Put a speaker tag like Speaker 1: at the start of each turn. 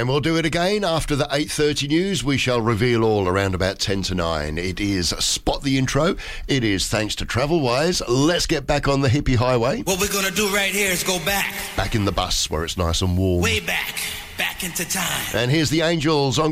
Speaker 1: And we'll do it again after the 8:30 news. We shall reveal all around about 10 to 9. It is Spot the Intro. It is thanks to Travelwise. Let's get back on the hippie highway.
Speaker 2: What we're going to do right here is go back.
Speaker 1: Back in the bus where it's nice and warm.
Speaker 2: Way back. Back into time.
Speaker 1: And here's the Angels on